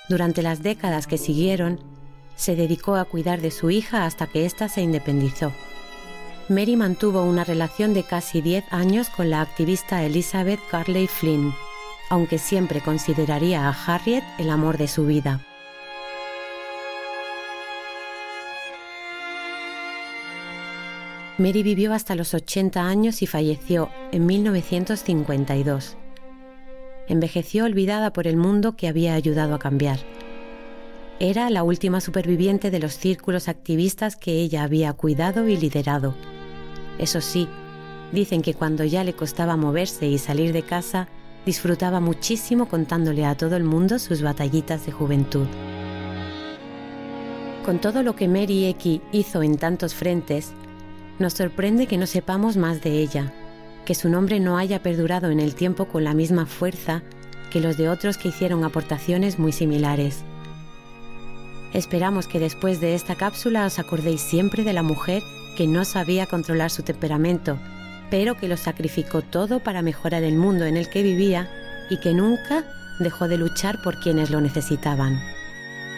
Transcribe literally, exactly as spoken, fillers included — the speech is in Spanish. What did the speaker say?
Durante las décadas que siguieron, se dedicó a cuidar de su hija hasta que ésta se independizó. Mary mantuvo una relación de casi diez años con la activista Elizabeth Gurley Flynn, aunque siempre consideraría a Harriet el amor de su vida. Mary vivió hasta los ochenta años y falleció en mil novecientos cincuenta y dos. Envejeció olvidada por el mundo que había ayudado a cambiar. Era la última superviviente de los círculos activistas que ella había cuidado y liderado. Eso sí, dicen que cuando ya le costaba moverse y salir de casa, disfrutaba muchísimo contándole a todo el mundo sus batallitas de juventud. Con todo lo que Mary Eki hizo en tantos frentes, nos sorprende que no sepamos más de ella, que su nombre no haya perdurado en el tiempo con la misma fuerza que los de otros que hicieron aportaciones muy similares. Esperamos que después de esta cápsula os acordéis siempre de la mujer que no sabía controlar su temperamento, pero que lo sacrificó todo para mejorar el mundo en el que vivía y que nunca dejó de luchar por quienes lo necesitaban.